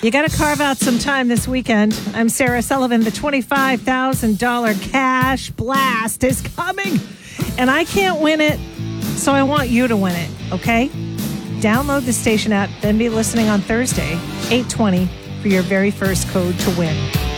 You got to carve out some time this weekend. I'm Sarah Sullivan. The $25,000 cash blast is coming, and I can't win it, so I want you to win it, okay? Download the station app, then be listening on Thursday, 8:20, for your very first code to win.